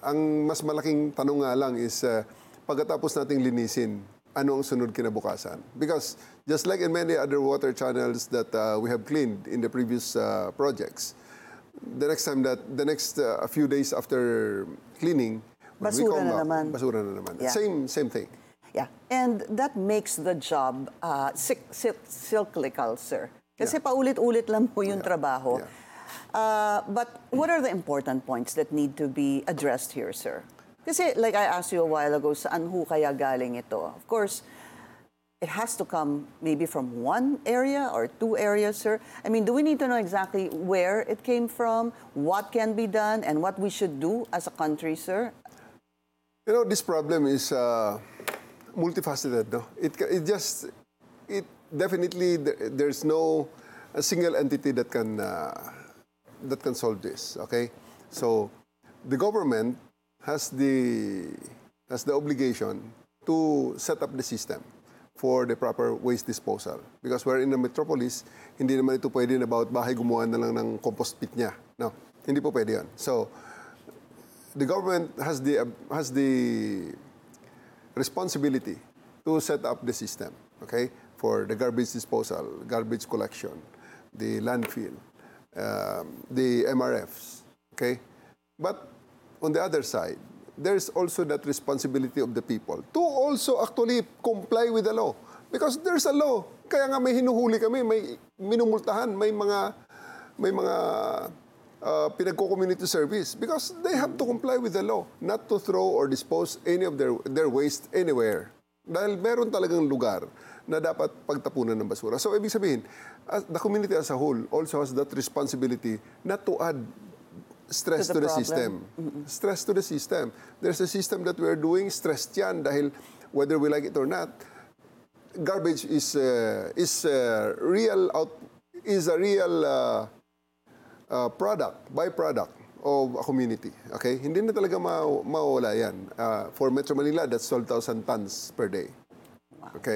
Ang mas malaking tanong nga lang is, pagkatapos nating linisin, ano ang sunod kinabukasan? Because just like in many other water channels that we have cleaned in the previous projects, the next a few days after cleaning, when we Basura come na back, naman. basura na naman. Yeah. Same thing. Yeah, and that makes the job cyclical, sir. Kasi paulit-ulit lang po yung trabaho. Yeah. But what are the important points that need to be addressed here, sir? Kasi like I asked you a while ago, saan ho kaya galing ito? Of course, it has to come maybe from one area or two areas, sir. I mean, do we need to know exactly where it came from, what can be done, and what we should do as a country, sir? You know, this problem is multifaceted. No, it definitely there's no a single entity that can solve this. Okay, so the government has the obligation to set up the system for the proper waste disposal. Because we're in a metropolis, hindi naman ito pwede na bawat bahay gumawa na lang ng compost pit niya. No, hindi po pwede yan. So the government has the responsibility to set up the system, okay, for the garbage disposal, garbage collection, the landfill, the MRFs, okay? But on the other side, there's also that responsibility of the people to also actually comply with the law. Because there's a law. Kaya nga may hinuhuli kami, may minumultahan, may mga pinagko-community service because they have to comply with the law, not to throw or dispose any of their waste anywhere. Dahil meron talagang lugar na dapat pagtapunan ng basura. So, ibig sabihin, the community as a whole also has that responsibility not to add stress to the system. Stress to the system. There's a system that we're doing, stressed yan dahil whether we like it or not, garbage is a real byproduct of a community. Okay? Hindi na talaga mawala yan. For Metro Manila, that's 12,000 tons per day.